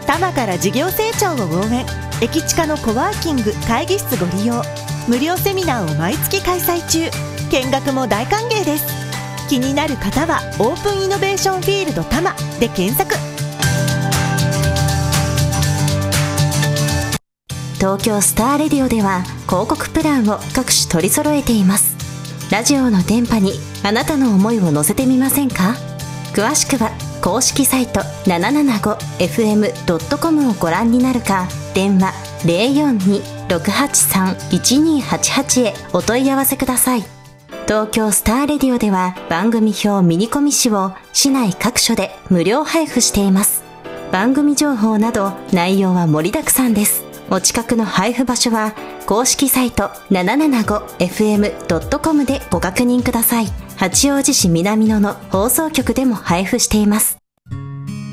多摩から事業成長を応援。駅近のコワーキング会議室ご利用。無料セミナーを毎月開催中。見学も大歓迎です。気になる方はオープンイノベーションフィールド多摩で検索。 東京スターレディオでは広告プランを各種取り揃えています。ラジオの電波にあなたの思いを乗せてみませんか？詳しくは公式サイト 775fm.com をご覧になるか、電話 042-683-1288 へお問い合わせください。東京スターレディオでは番組表ミニコミ誌を市内各所で無料配布しています。番組情報など内容は盛りだくさんです。お近くの配布場所は公式サイト 775fm.com でご確認ください。八王子市南野の放送局でも配布しています。